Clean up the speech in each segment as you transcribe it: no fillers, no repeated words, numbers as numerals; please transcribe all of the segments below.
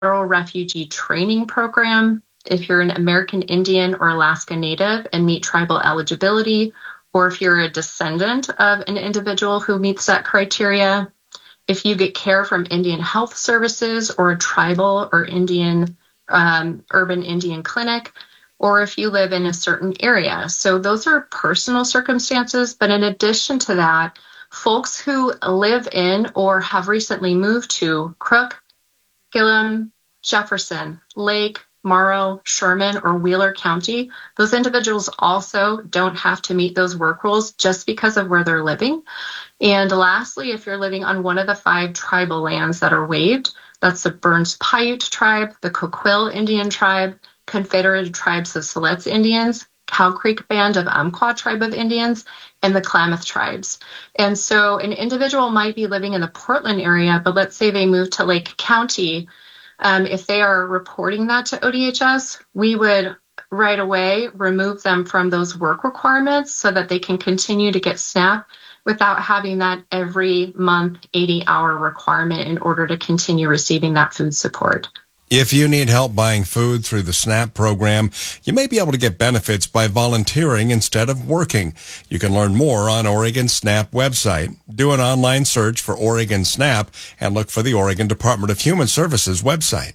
Federal Refugee Training Program. If you're an American Indian or Alaska Native and meet tribal eligibility, or if you're a descendant of an individual who meets that criteria, if you get care from Indian Health Services or a tribal or Indian urban Indian clinic, or if you live in a certain area. So those are personal circumstances. But in addition to that, folks who live in or have recently moved to Crook, Gillum, Jefferson, Lake, Morrow, Sherman, or Wheeler County, those individuals also don't have to meet those work rules just because of where they're living. And lastly, if you're living on one of the 5 tribal lands that are waived, that's the Burns Paiute tribe, the Coquille Indian tribe, Confederated Tribes of Siletz Indians, Cow Creek Band of Umpqua Tribe of Indians, and the Klamath tribes. And so an individual might be living in the Portland area, but let's say they move to Lake County. If they are reporting that to ODHS, we would right away remove them from those work requirements so that they can continue to get SNAP without having that every month 80-hour requirement in order to continue receiving that food support. If you need help buying food through the SNAP program, you may be able to get benefits by volunteering instead of working. You can learn more on Oregon SNAP website. Do an online search for Oregon SNAP and look for the Oregon Department of Human Services website.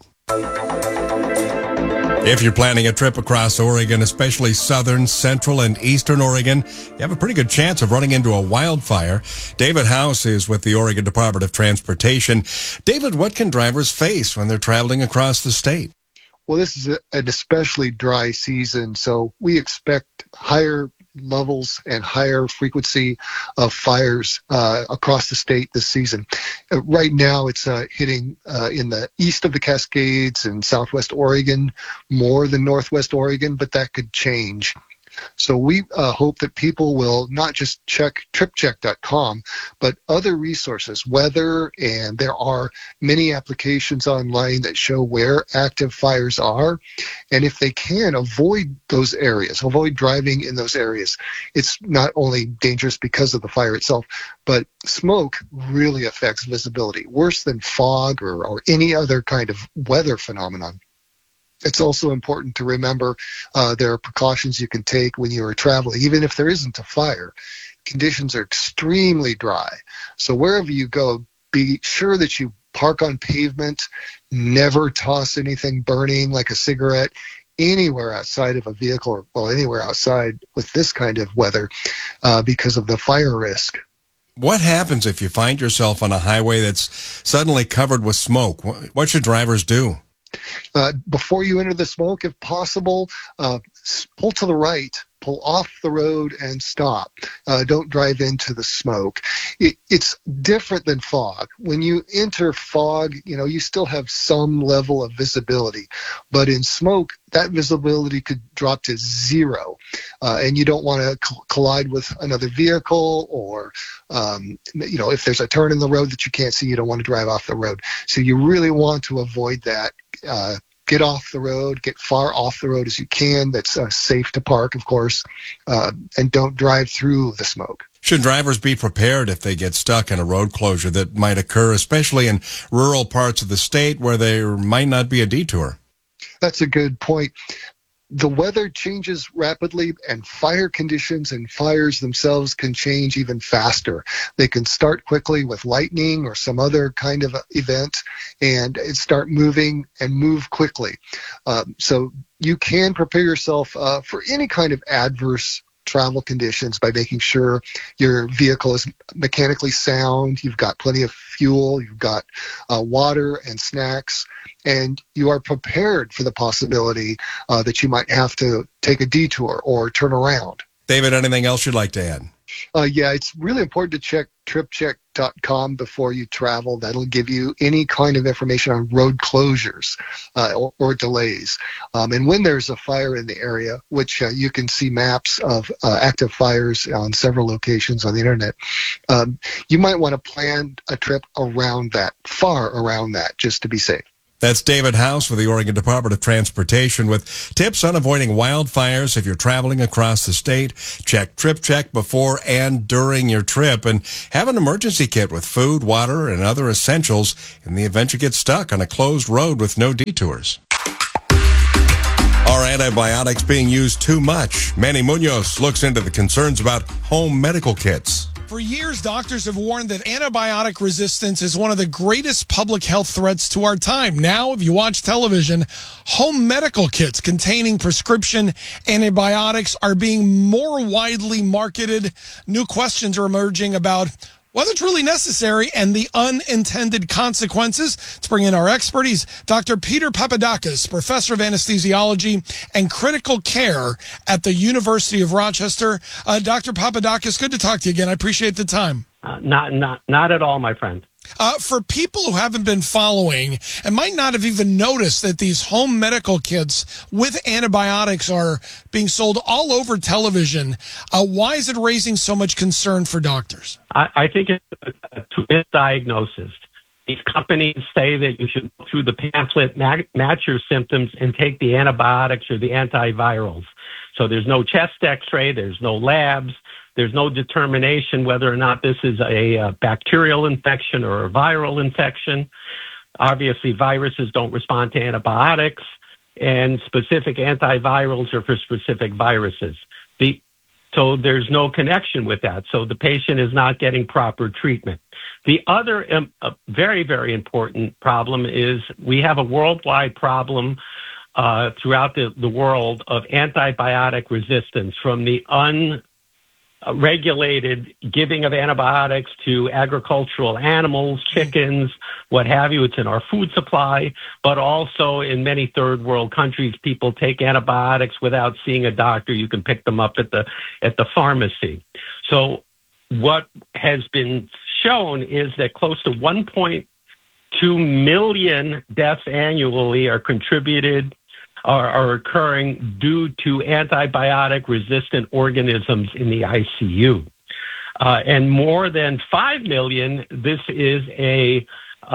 If you're planning a trip across Oregon, especially southern, central, and eastern Oregon, you have a pretty good chance of running into a wildfire. David House is with the Oregon Department of Transportation. David, what can drivers face when they're traveling across the state? Well, this is an especially dry season, so we expect higher levels and higher frequency of fires across the state this season. Right now, it's hitting in the east of the Cascades and southwest Oregon more than northwest Oregon, but that could change. So we hope that people will not just check tripcheck.com, but other resources, weather, and there are many applications online that show where active fires are. And if they can, avoid those areas, avoid driving in those areas. It's not only dangerous because of the fire itself, but smoke really affects visibility, worse than fog or any other kind of weather phenomenon. It's also important to remember there are precautions you can take when you are traveling, even if there isn't a fire. Conditions are extremely dry. So wherever you go, be sure that you park on pavement, never toss anything burning like a cigarette anywhere outside of a vehicle, or well, anywhere outside with this kind of weather because of the fire risk. What happens if you find yourself on a highway that's suddenly covered with smoke? What should drivers do? Before you enter the smoke, if possible, pull to the right, pull off the road and stop. Don't drive into the smoke. It's different than fog. When you enter fog, you still have some level of visibility. But in smoke, that visibility could drop to zero. And you don't want to collide with another vehicle or, if there's a turn in the road that you can't see, you don't want to drive off the road. So you really want to avoid that. Get off the road, get far off the road as you can. That's safe to park, of course, and don't drive through the smoke. Should drivers be prepared if they get stuck in a road closure that might occur, especially in rural parts of the state where there might not be a detour? That's a good point. The weather changes rapidly, and fire conditions and fires themselves can change even faster. They can start quickly with lightning or some other kind of event and start moving and move quickly. So you can prepare yourself for any kind of adverse travel conditions by making sure your vehicle is mechanically sound, you've got plenty of fuel, you've got water and snacks, and you are prepared for the possibility that you might have to take a detour or turn around. David, anything else you'd like to add? Yeah, it's really important to check tripcheck.com before you travel. That'll give you any kind of information on road closures or delays. And when there's a fire in the area, which you can see maps of active fires on several locations on the internet, you might want to plan a trip around that, far around that, just to be safe. That's David House with the Oregon Department of Transportation with tips on avoiding wildfires if you're traveling across the state. Check TripCheck before and during your trip, and have an emergency kit with food, water, and other essentials in the event you get stuck on a closed road with no detours. Are antibiotics being used too much? Manny Munoz looks into the concerns about home medical kits. For years, doctors have warned that antibiotic resistance is one of the greatest public health threats to our time. Now, if you watch television, home medical kits containing prescription antibiotics are being more widely marketed. New questions are emerging about whether it's really necessary and the unintended consequences. Let's bring in our expert. He's Dr. Peter Papadakis, professor of anesthesiology and critical care at the University of Rochester. Dr. Papadakis, good to talk to you again. I appreciate the time. Not at all, my friend. For people who haven't been following and might not have even noticed that these home medical kits with antibiotics are being sold all over television, why is it raising so much concern for doctors? I think it's a misdiagnosis. These companies say that you should go through the pamphlet, match your symptoms, and take the antibiotics or the antivirals. So there's no chest x-ray, there's no labs. There's no determination whether or not this is a bacterial infection or a viral infection. Obviously, viruses don't respond to antibiotics, and specific antivirals are for specific viruses. So there's no connection with that. So the patient is not getting proper treatment. The other very, very important problem is we have a worldwide problem throughout the world of antibiotic resistance from the regulated giving of antibiotics to agricultural animals, chickens, what have you. It's in our food supply, but also in many third world countries, people take antibiotics without seeing a doctor. You can pick them up at the pharmacy. So what has been shown is that close to 1.2 million deaths annually are occurring due to antibiotic-resistant organisms in the ICU. And more than 5 million, this is a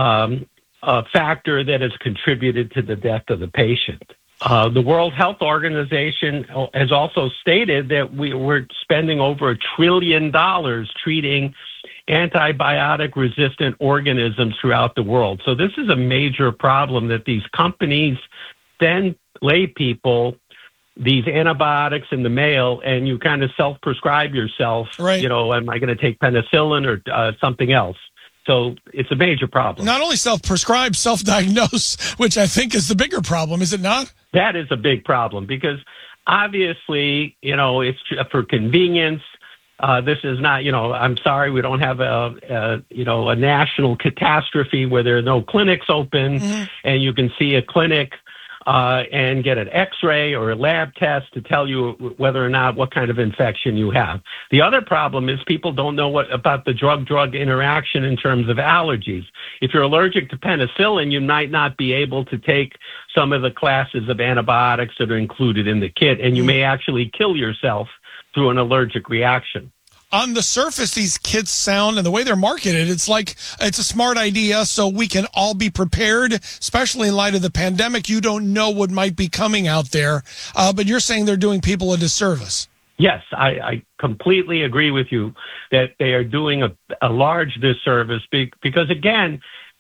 factor that has contributed to the death of the patient. The World Health Organization has also stated that we're spending over $1 trillion treating antibiotic-resistant organisms throughout the world. So this is a major problem that these companies then lay people these antibiotics in the mail, and you kind of self-prescribe yourself. Right. You know, am I going to take penicillin or something else? So it's a major problem. Not only self-prescribe, self-diagnose, which I think is the bigger problem, is it not? That is a big problem because obviously, you know, it's for convenience. This is not, you know, I'm sorry, we don't have a national catastrophe where there are no clinics open, and you can see a clinic and get an x-ray or a lab test to tell you whether or not what kind of infection you have. The other problem is people don't know about the drug-drug interaction in terms of allergies. If you're allergic to penicillin, you might not be able to take some of the classes of antibiotics that are included in the kit, and you may actually kill yourself through an allergic reaction. On the surface, these kits sound, and the way they're marketed, it's like it's a smart idea so we can all be prepared, especially in light of the pandemic. You don't know what might be coming out there, but you're saying they're doing people a disservice. Yes, I completely agree with you that they are doing a large disservice because, again,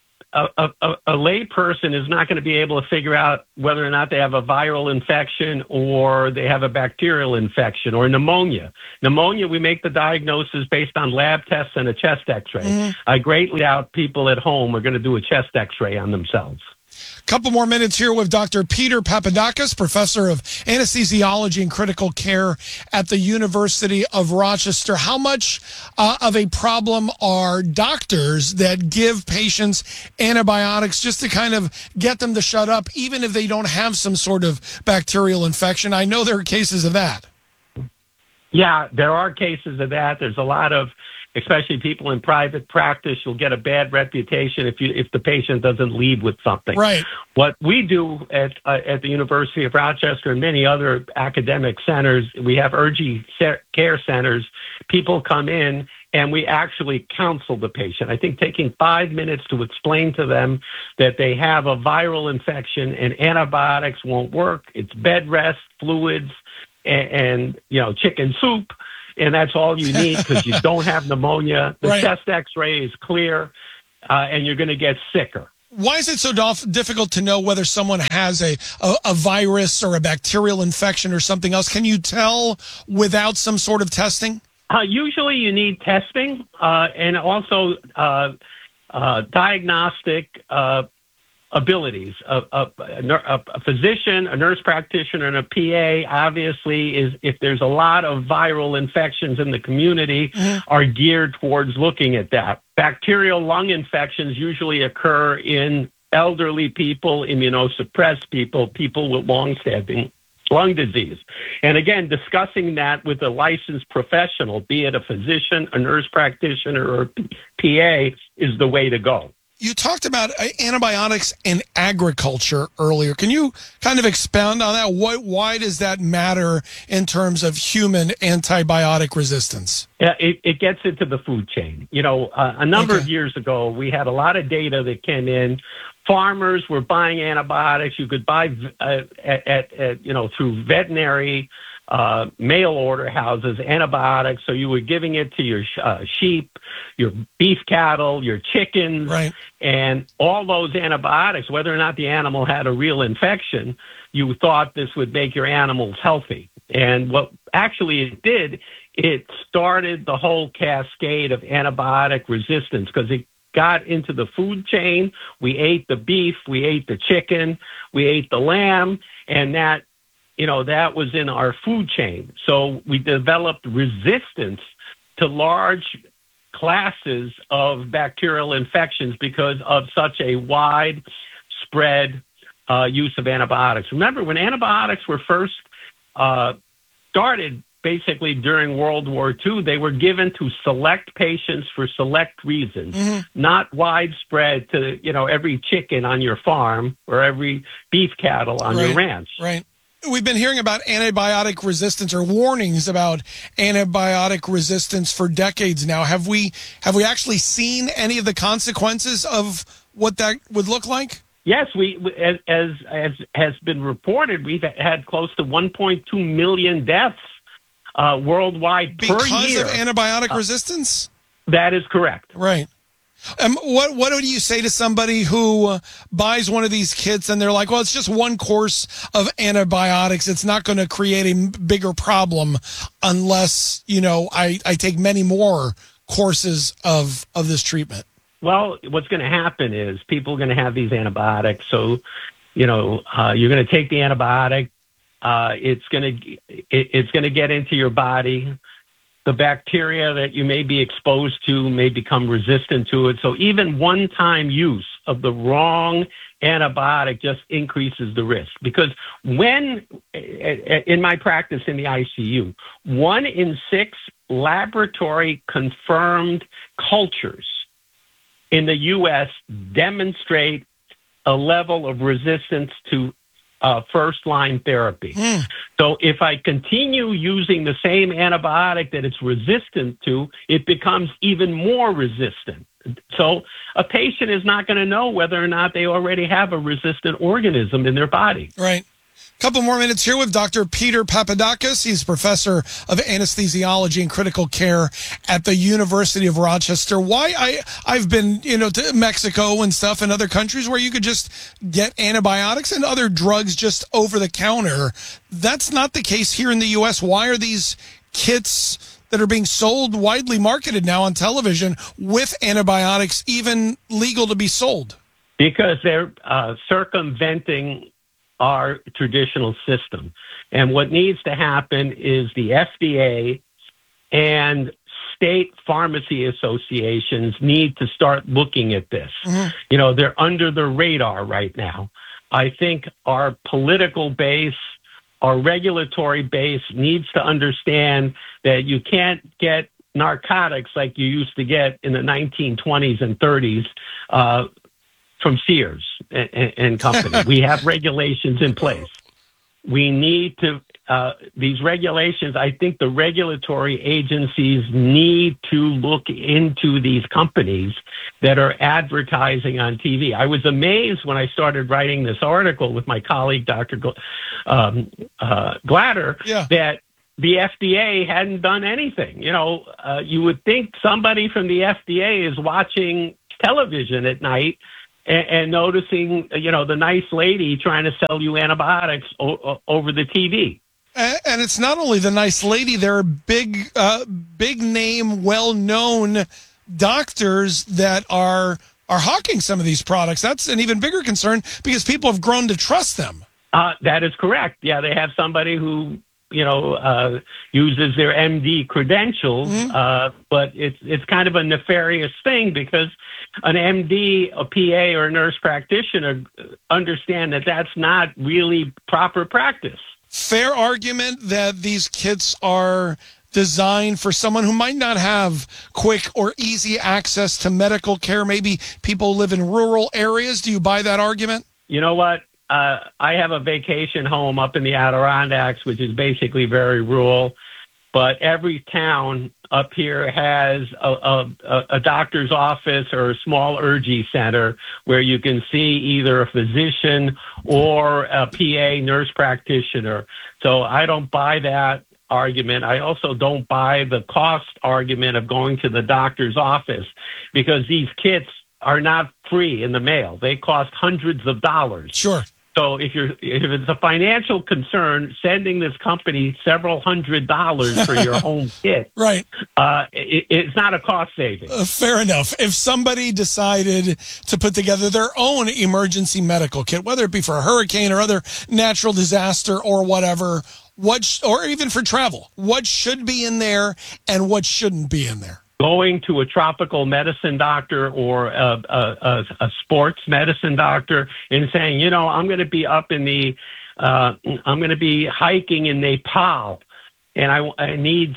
a lay person is not going to be able to figure out whether or not they have a viral infection or they have a bacterial infection or pneumonia. Pneumonia, we make the diagnosis based on lab tests and a chest x-ray. I greatly doubt people at home are going to do a chest x-ray on themselves. Couple more minutes here with Dr. Peter Papadakis, professor of anesthesiology and critical care at the University of Rochester. How much of a problem are doctors that give patients antibiotics just to kind of get them to shut up, even if they don't have some sort of bacterial infection? I know there are cases of that. Yeah, there are cases of that. There's a lot of, especially people in private practice, you'll get a bad reputation if the patient doesn't leave with something. Right. What we do at the University of Rochester and many other academic centers, we have urgent care centers. People come in and we actually counsel the patient. I think taking 5 minutes to explain to them that they have a viral infection and antibiotics won't work. It's bed rest, fluids, and chicken soup, and that's all you need because you don't have pneumonia. The chest X-ray is clear, and you're going to get sicker. Why is it so difficult to know whether someone has a virus or a bacterial infection or something else? Can you tell without some sort of testing? Usually you need testing and also diagnostic abilities. A physician, a nurse practitioner, and a PA, obviously, is if there's a lot of viral infections in the community, are geared towards looking at that. Bacterial lung infections usually occur in elderly people, immunosuppressed people, people with long-standing lung disease. And again, discussing that with a licensed professional, be it a physician, a nurse practitioner, or a PA, is the way to go. You talked about antibiotics in agriculture earlier. Can you kind of expound on that? Why does that matter in terms of human antibiotic resistance? Yeah, it gets into the food chain. A number of years ago, we had a lot of data that came in. Farmers were buying antibiotics. You could buy through veterinary mail order houses antibiotics. So you were giving it to your sheep, your beef cattle, your chickens, and all those antibiotics, whether or not the animal had a real infection, you thought this would make your animals healthy. And what actually it did, it started the whole cascade of antibiotic resistance because it got into the food chain. We ate the beef, we ate the chicken, we ate the lamb, and that was in our food chain. So we developed resistance to large classes of bacterial infections because of such a widespread use of antibiotics. Remember, when antibiotics were first started, basically during World War II, they were given to select patients for select reasons, not widespread to, every chicken on your farm or every beef cattle on your ranch. Right. We've been hearing about antibiotic resistance or warnings about antibiotic resistance for decades now. Have we actually seen any of the consequences of what that would look like? Yes, as has been reported, we've had close to 1.2 million deaths worldwide per year. Because of antibiotic resistance? That is correct. Right. What do you say to somebody who buys one of these kits and they're like, well, it's just one course of antibiotics. It's not going to create a bigger problem unless, I take many more courses of this treatment. Well, what's going to happen is people are going to have these antibiotics. So, you're going to take the antibiotic. It's going to get into your body. The bacteria that you may be exposed to may become resistant to it. So even one-time use of the wrong antibiotic just increases the risk. Because when, in my practice in the ICU, 1 in 6 laboratory confirmed cultures in the U.S. demonstrate a level of resistance to first-line therapy. So if I continue using the same antibiotic that it's resistant to, it becomes even more resistant. So a patient is not going to know whether or not they already have a resistant organism in their body. Right. Couple more minutes here with Dr. Peter Papadakis. He's professor of anesthesiology and critical care at the University of Rochester. I've been, to Mexico and stuff and other countries where you could just get antibiotics and other drugs just over the counter. That's not the case here in the U.S. Why are these kits that are being sold, widely marketed now on television with antibiotics even legal to be sold? Because they're circumventing our traditional system. And what needs to happen is the FDA and state pharmacy associations need to start looking at this. They're under the radar right now. I think our political base, our regulatory base needs to understand that you can't get narcotics like you used to get in the 1920s and 30s from Sears and company. We have regulations in place. We need to these regulations, I think the regulatory agencies need to look into these companies that are advertising on TV. I was amazed when I started writing this article with my colleague, Dr. Glatter, that the FDA hadn't done anything. You would think somebody from the FDA is watching television at night and noticing, the nice lady trying to sell you antibiotics over the TV. And it's not only the nice lady. There are big name, well-known doctors that are hawking some of these products. That's an even bigger concern because people have grown to trust them. That is correct. Yeah, they have somebody who, uses their MD credentials, but it's kind of a nefarious thing because an MD, a PA, or a nurse practitioner understand that that's not really proper practice. Fair argument that these kits are designed for someone who might not have quick or easy access to medical care. Maybe people live in rural areas. Do you buy that argument? You know what? I have a vacation home up in the Adirondacks, which is basically very rural. But every town up here has a doctor's office or a small urgent center where you can see either a physician or a PA, nurse practitioner. So I don't buy that argument. I also don't buy the cost argument of going to the doctor's office because these kits are not free in the mail. They cost hundreds of dollars. Sure. So if it's a financial concern, sending this company several $100s for your home kit, right? It's not a cost saving. Fair enough. If somebody decided to put together their own emergency medical kit, whether it be for a hurricane or other natural disaster or whatever, or even for travel, what should be in there and what shouldn't be in there? Going to a tropical medicine doctor or a sports medicine doctor and saying, I'm going to be up in I'm going to be hiking in Nepal, and I need,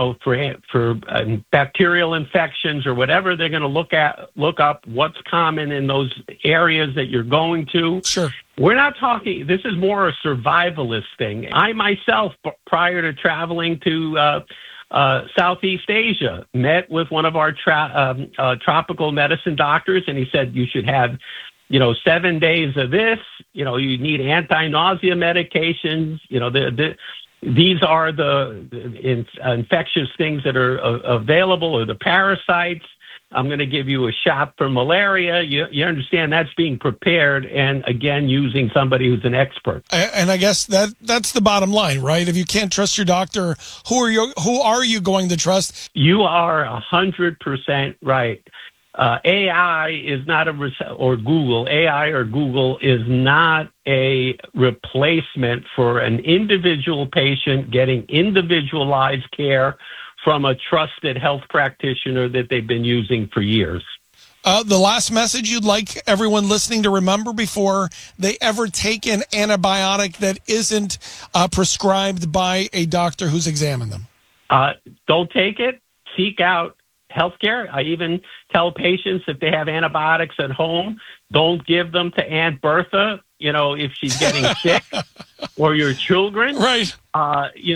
for bacterial infections or whatever, they're going to look up what's common in those areas that you're going to. Sure. We're not talking. This is more a survivalist thing. I myself, prior to traveling to Southeast Asia, met with one of our tropical medicine doctors, and he said you should have, 7 days of this. You need anti-nausea medications. These are the infectious things that are available, or the parasites. I'm going to give you a shot for malaria. You understand that's being prepared, and again, using somebody who's an expert. And I guess that's the bottom line, right? If you can't trust your doctor, who are you going to trust? You are 100% right. AI is not AI or Google is not a replacement for an individual patient getting individualized care from a trusted health practitioner that they've been using for years. The last message you'd like everyone listening to remember before they ever take an antibiotic that isn't prescribed by a doctor who's examined them? Don't take it. Seek out healthcare. I even tell patients if they have antibiotics at home, don't give them to Aunt Bertha, if she's getting sick, or your children. Right. You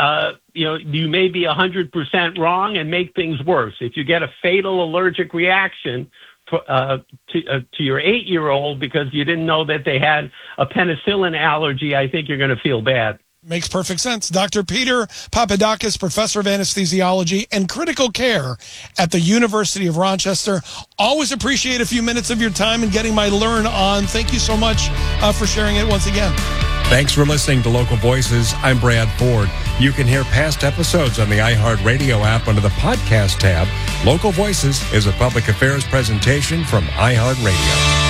may be 100% wrong and make things worse. If you get a fatal allergic reaction to your 8-year-old because you didn't know that they had a penicillin allergy, I think you're going to feel bad. Makes perfect sense. Dr. Peter Papadakis, professor of anesthesiology and critical care at the University of Rochester. Always appreciate a few minutes of your time and getting my learn on. Thank you so much for sharing it once again. Thanks for listening to Local Voices. I'm Brad Ford. You can hear past episodes on the iHeartRadio app under the podcast tab. Local Voices is a public affairs presentation from iHeartRadio.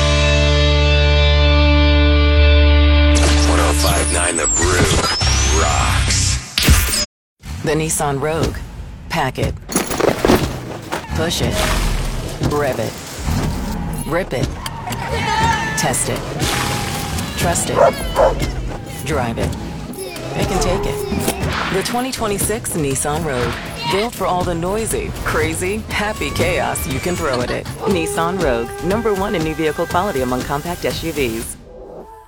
105.9 The Brew rocks. The Nissan Rogue. Pack it. Push it. Rev it. Rip it. Test it. Trust it. Drive it. Pick and take it. The 2026 Nissan Rogue. Built for all the noisy, crazy, happy chaos you can throw at it. Nissan Rogue. #1 in new vehicle quality among compact SUVs.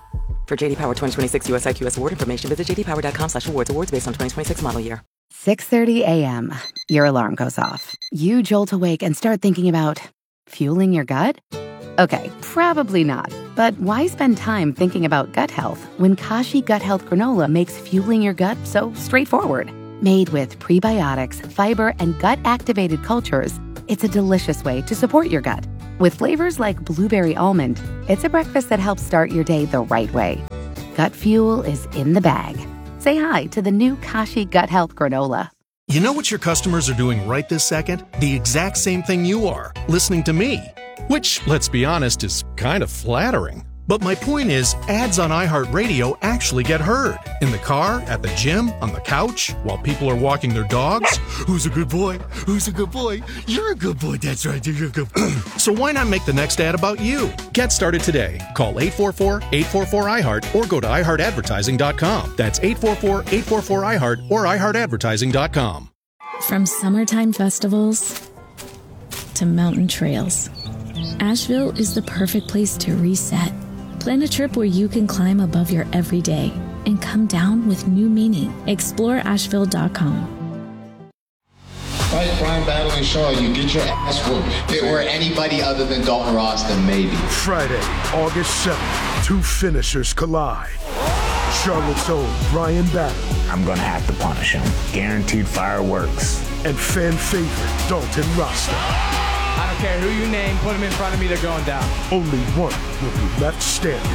For JD Power 2026 US IQS award information, visit jdpower.com/awards. Awards based on 2026 model year. 6:30 a.m. Your alarm goes off. You jolt awake and start thinking about fueling your gut? Okay, probably not. But why spend time thinking about gut health when Kashi Gut Health Granola makes fueling your gut so straightforward? Made with prebiotics, fiber, and gut-activated cultures, it's a delicious way to support your gut. With flavors like blueberry almond, it's a breakfast that helps start your day the right way. Gut fuel is in the bag. Say hi to the new Kashi Gut Health Granola. You know what your customers are doing right this second? The exact same thing you are, listening to me. Which, let's be honest, is kind of flattering. But my point is, ads on iHeartRadio actually get heard. In the car, at the gym, on the couch, while people are walking their dogs. Who's a good boy? Who's a good boy? You're a good boy, that's right, you're a good boy. So why not make the next ad about you? Get started today. Call 844-844-iHeart or go to iHeartAdvertising.com. That's 844-844-iHeart or iHeartAdvertising.com. From summertime festivals to mountain trails, Asheville is the perfect place to reset. Plan a trip where you can climb above your everyday and come down with new meaning. Explore Asheville.com. Fight Brian Battling Shaw, you get your ass whooped. If it were anybody other than Dalton Ross, then maybe. Friday, August 7th, two finishers collide. Charlotte's own Brian Battling. I'm gonna have to punish him. Guaranteed fireworks. And fan favorite Dalton Rasta. I don't care who you name, put them in front of me, they're going down. Only one will be left standing.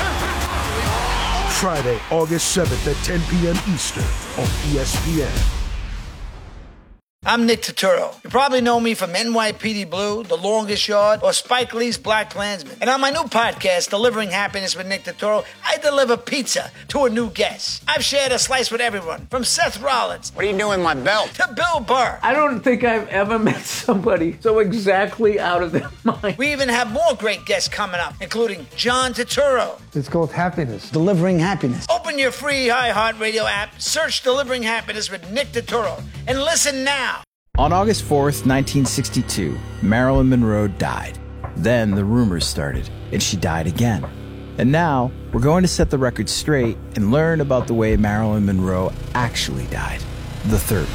Friday, August 7th at 10 p.m. Eastern on ESPN. I'm Nick Turturro. You probably know me from NYPD Blue, The Longest Yard, or Spike Lee's Black Klansman. And on my new podcast, Delivering Happiness with Nick Turturro, I deliver pizza to a new guest. I've shared a slice with everyone, from Seth Rollins. What are you doing with my belt? To Bill Burr. I don't think I've ever met somebody so exactly out of their mind. We even have more great guests coming up, including John Turturro. It's called Happiness. Delivering Happiness. Open your free iHeartRadio app, search Delivering Happiness with Nick Turturro, and listen now. On August 4th, 1962, Marilyn Monroe died. Then the rumors started, and she died again. And now, we're going to set the record straight and learn about the way Marilyn Monroe actually died, the third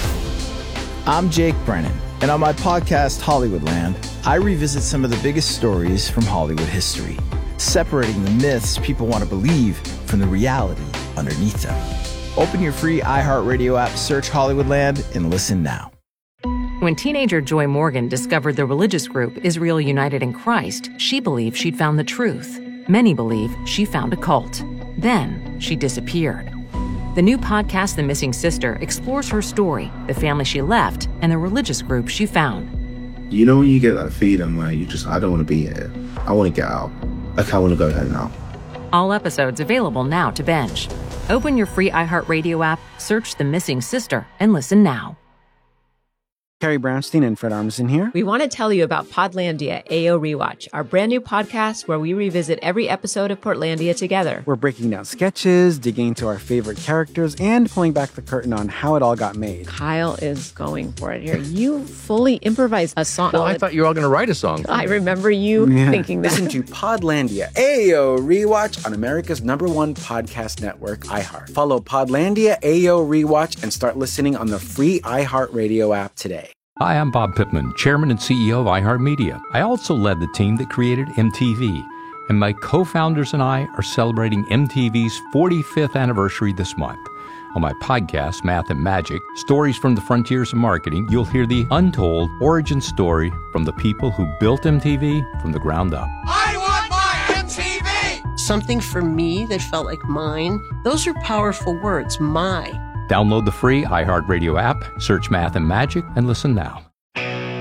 way. I'm Jake Brennan, and on my podcast, Hollywoodland, I revisit some of the biggest stories from Hollywood history, separating the myths people want to believe from the reality underneath them. Open your free iHeartRadio app, search Hollywoodland, and listen now. When teenager Joy Morgan discovered the religious group Israel United in Christ, she believed she'd found the truth. Many believe she found a cult. Then she disappeared. The new podcast, The Missing Sister, explores her story, the family she left, and the religious group she found. You know when you get that feeling where I don't want to be here. I want to get out. Like, I want to go home now. All episodes available now to binge. Open your free iHeartRadio app, search The Missing Sister, and listen now. Carrie Brownstein and Fred Armisen here. We want to tell you about Podlandia AO Rewatch, our brand new podcast where we revisit every episode of Portlandia together. We're breaking down sketches, digging into our favorite characters, and pulling back the curtain on how it all got made. Kyle is going for it here. You fully improvised a song. Well, I thought you were all going to write a song. I remember you thinking that. Listen to Podlandia AO Rewatch on America's #1 podcast network, iHeart. Follow Podlandia AO Rewatch and start listening on the free iHeartRadio app today. Hi, I'm Bob Pittman, Chairman and CEO of iHeartMedia. I also led the team that created MTV, and my co-founders and I are celebrating MTV's 45th anniversary this month. On my podcast, Math and Magic, Stories from the Frontiers of Marketing, you'll hear the untold origin story from the people who built MTV from the ground up. I want my MTV! Something for me that felt like mine. Those are powerful words, my. Download the free iHeartRadio app, search Math and Magic, and listen now.